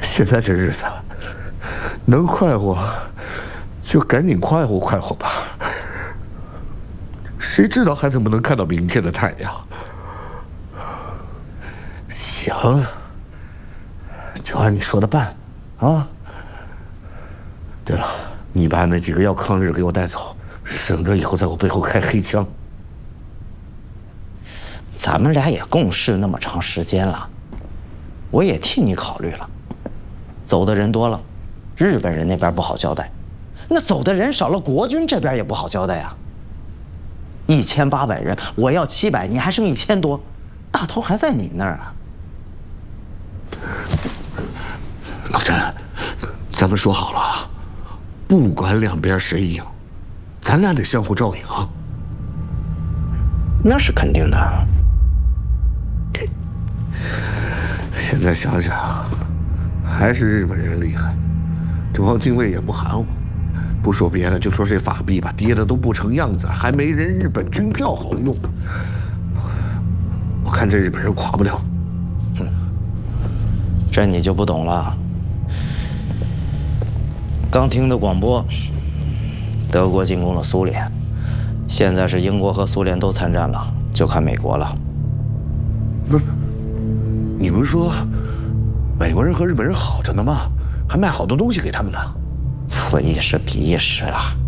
现在这日子，能快活就赶紧快活快活吧。谁知道还能不能看到明天的太阳？行，就按你说的办，啊。对了，你把那几个要抗日给我带走，省得以后在我背后开黑枪。 咱们俩也共事那么长时间了，我也替你考虑了。走的人多了，日本人那边不好交代；那走的人少了，国军这边也不好交代呀。1800人，我要700，你还剩1000多，大头还在你那儿啊。 老陈，咱们说好了，不管两边谁赢，咱俩得相互照应啊。 那是肯定的。 现在想想，还是日本人厉害。这帮精卫也不喊我，不说别的，就说这法币吧，跌的都不成样子，还没人日本军票好用。我看这日本人垮不了。 这你就不懂了。刚听的广播，德国进攻了苏联，现在是英国和苏联都参战了，就看美国了。 不是，你不是说美国人和日本人好着呢吗？还卖好多东西给他们呢。 此一时彼一时啊。